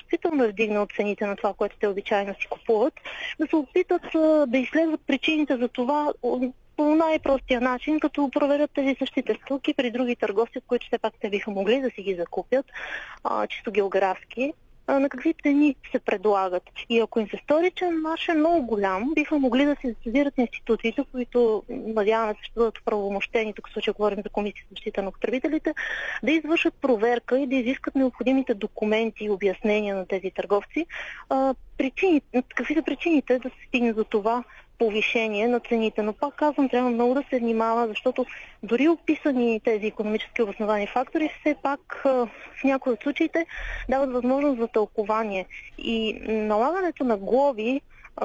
чувствително е вдигнал цените на това, което те обичайно си купуват, да се опитат да изследват причините за това по най-простия начин, като проверят тези същите стоки при други търговци, от които все пак те биха могли да си ги закупят, чисто географски, на какви цени се предлагат. И ако им се стори, че наш е много голям, биха могли да се сезират институциите, които, надяваме се, ще бъдат оправомощени, тук в случая говорим за Комисия за защита на потребителите, да извършат проверка и да изискат необходимите документи и обяснения на тези търговци. Какви са причините да се стигне до това повишение на цените. Но пак казвам, трябва много да се внимава, защото дори описани тези икономически обосновани фактори, все пак в някои от случаите дават възможност за тълкование. И налагането на глоби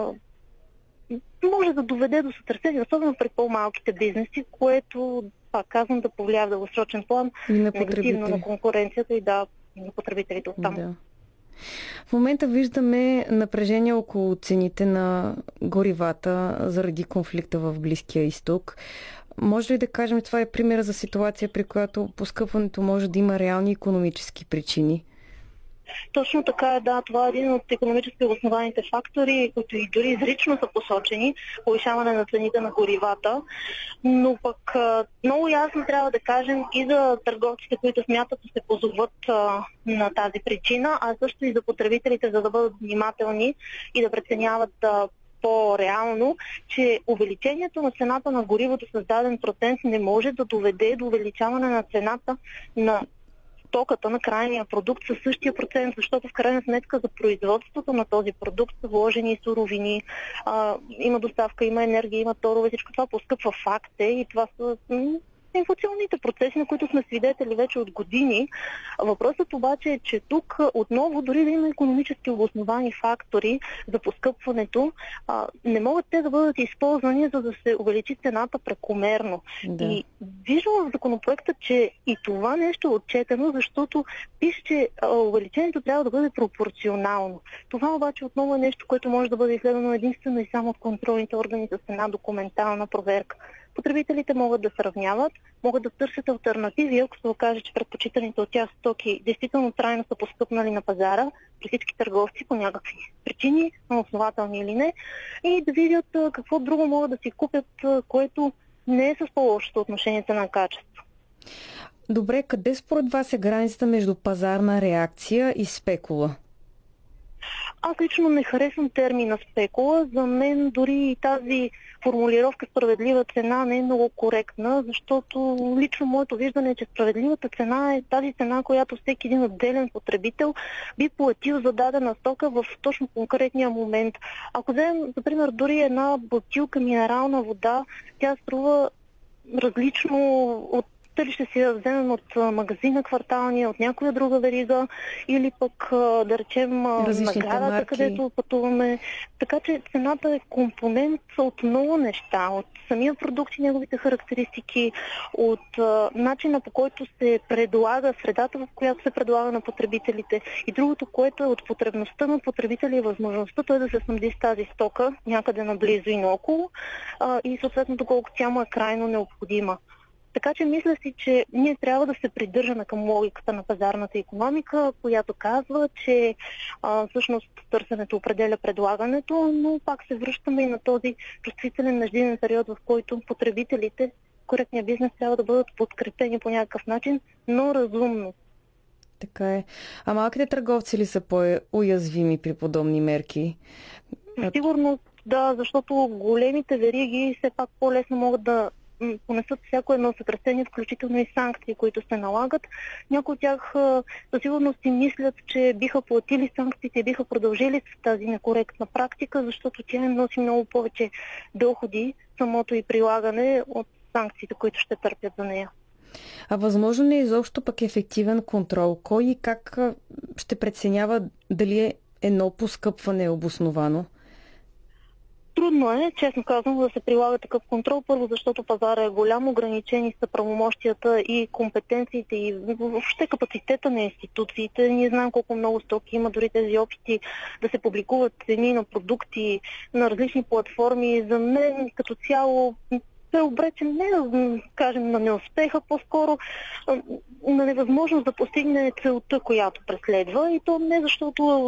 може да доведе до сътресение, особено пред по-малките бизнеси, което, пак казвам, да повлияе в дългосрочен план негативно на конкуренцията и на потребителите оттам. Да. В момента виждаме напрежение около цените на горивата заради конфликта в Близкия изток. Може ли да кажем, че това е пример за ситуация, при която поскъпването може да има реални икономически причини? Точно така е, да. Това е един от икономически основаните фактори, които и дори изрично са посочени, повишаване на цените на горивата. Но пък много ясно трябва да кажем и за търговците, които смятат да се позоват на тази причина, а също и за потребителите, за да бъдат внимателни и да преценяват по-реално, че увеличението на цената на горивото с даден процент не може да доведе до увеличаване на цената на стоката, на крайния продукт със същия процент, защото в крайна сметка за производството на този продукт са вложени суровини, има доставка, има енергия, има торове, всичко това поскъпва, факт е, и това са инфлационните процеси, на които сме свидетели вече от години. Въпросът обаче е, че тук отново, дори да има икономически обосновани фактори за поскъпването, не могат те да бъдат използвани, за да се увеличи цената прекомерно. Да. И виждам в законопроекта, че и това нещо е отчетено, защото пише, че увеличението трябва да бъде пропорционално. Това обаче отново е нещо, което може да бъде изследвано единствено и само от контролните органи с една документална проверка. Потребителите могат да сравняват, могат да търсят алтернативи, ако се окаже, че предпочитаните от тях стоки действително трайно са поскъпнали на пазара при всички търговци по някакви причини, основателни или не, и да видят какво друго могат да си купят, което не е с по-лошото отношение на качество. Добре, къде според вас е границата между пазарна реакция и спекула? Аз лично не харесвам термина спекула. За мен дори и тази формулировка справедлива цена не е много коректна, защото лично моето виждане е, че справедливата цена е тази цена, която всеки един отделен потребител би платил за дадена стока в точно конкретния момент. Ако вземем, за пример, дори една бутилка минерална вода, тя струва различно от дали ще си я вземем от магазина кварталния, от някоя друга верига, или пък да речем наградата, където пътуваме. Така че цената е компонент от много неща, от самия продукт и неговите характеристики, от начина, по който се предлага, средата, в която се предлага на потребителите, и другото, което е от потребността на потребителя и възможността той да се снабди с тази стока някъде наблизо и наоколо, и съответно доколко тя му е крайно необходима. Така че мисля си, че ние трябва да се придържаме към логиката на пазарната икономика, която казва, че всъщност търсенето определя предлагането, но пак се връщаме и на този чувствителен междинен период, в който потребителите, коректния бизнес, трябва да бъдат подкрепени по някакъв начин, но разумно. Така е. А малките търговци ли са по-уязвими при подобни мерки? Сигурно да, защото големите вериги все пак по-лесно могат да понесат всяко едно сътресение, включително и санкции, които се налагат. Някои от тях със сигурност си мислят, че биха платили санкциите и биха продължили с тази некоректна практика, защото тя им носи много повече доходи, самото и прилагане, от санкциите, които ще търпят за нея. А възможно ли е изобщо пък ефективен контрол? Кой и как ще преценява дали едно поскъпване е обосновано? Трудно е, честно казвам, да се прилага такъв контрол. Първо, защото пазара е голям, ограничени са правомощията и компетенциите и въобще капацитета на институциите. Ние знаем колко много стоки има, дори тези опити да се публикуват цени на продукти на различни платформи. За мен като цяло е обречен не да кажем на неуспеха, по-скоро на невъзможност да постигне целта, която преследва, и то не защото